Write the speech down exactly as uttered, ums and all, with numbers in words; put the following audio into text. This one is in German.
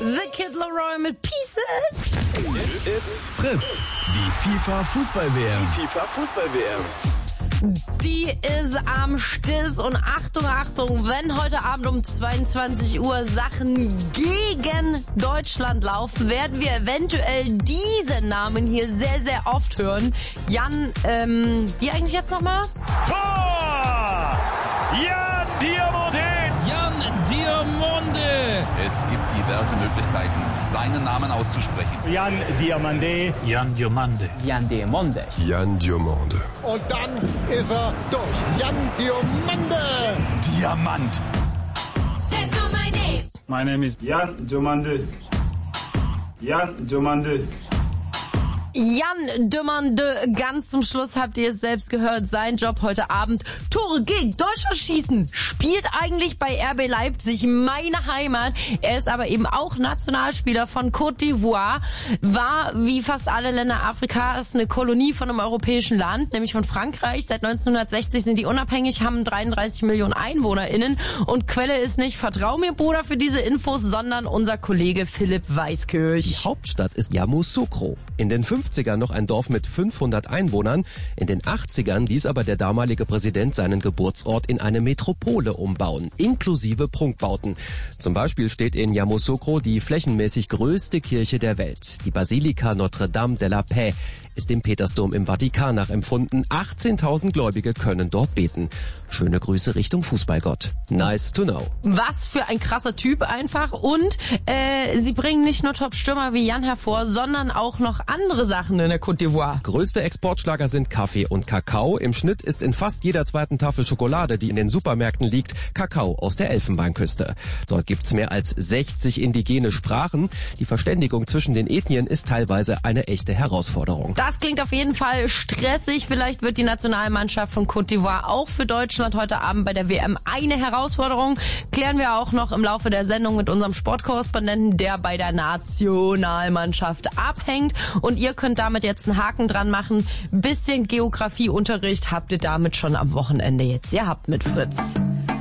The Kid Laroi mit Pieces. It's Fritz. Die FIFA-Fußball-W M. Die FIFA-Fußball-W M. Die ist am Stiss und Achtung, Achtung, wenn heute Abend um zweiundzwanzig Uhr Sachen gegen Deutschland laufen, werden wir eventuell diesen Namen hier sehr, sehr oft hören. Jan, ähm, wie eigentlich jetzt nochmal? Tor! Jan Diomande! Jan Diomande! Es gibt diverse Möglichkeiten, seinen Namen auszusprechen. Jan Diomande. Jan Diomande. Jan Diomande. Jan Diomande. Und dann ist er durch. Jan Diomande. Diamant. That's not my name. My name is Jan Diomande. Jan Diomande. Jan Diomande, ganz zum Schluss habt ihr es selbst gehört, sein Job heute Abend, Tore gegen Deutschland schießen, spielt eigentlich bei R B Leipzig, meine Heimat. Er ist aber eben auch Nationalspieler von Côte d'Ivoire, war wie fast alle Länder Afrikas eine Kolonie von einem europäischen Land, nämlich von Frankreich. Seit neunzehnhundertsechzig sind die unabhängig, haben dreiunddreißig Millionen EinwohnerInnen und Quelle ist nicht Vertrau mir, Bruder, für diese Infos, sondern unser Kollege Philipp Weiskirch. Die Hauptstadt ist Yamoussoukro. In den fünfzigern noch ein Dorf mit fünfhundert Einwohnern. In den achtzigern ließ aber der damalige Präsident seinen Geburtsort in eine Metropole umbauen, inklusive Prunkbauten. Zum Beispiel steht in Yamoussoukro die flächenmäßig größte Kirche der Welt. Die Basilika Notre-Dame de la Paix ist dem Petersdom im Vatikan nachempfunden. achtzehntausend Gläubige können dort beten. Schöne Grüße Richtung Fußballgott. Nice to know. Was für ein krasser Typ einfach. Und äh, sie bringen nicht nur Top-Stürmer wie Jan hervor, sondern auch noch andere Sachen in der Côte d'Ivoire. Größte Exportschlager sind Kaffee und Kakao. Im Schnitt ist in fast jeder zweiten Tafel Schokolade, die in den Supermärkten liegt, Kakao aus der Elfenbeinküste. Dort gibt's mehr als sechzig indigene Sprachen. Die Verständigung zwischen den Ethnien ist teilweise eine echte Herausforderung. Das klingt auf jeden Fall stressig. Vielleicht wird die Nationalmannschaft von Côte d'Ivoire auch für Deutschland heute Abend bei der W M eine Herausforderung. Klären wir auch noch im Laufe der Sendung mit unserem Sportkorrespondenten, der bei der Nationalmannschaft abhängt. Und ihr könnt damit jetzt einen Haken dran machen. Bisschen Geografieunterricht habt ihr damit schon am Wochenende jetzt. Ihr habt mit Fritz.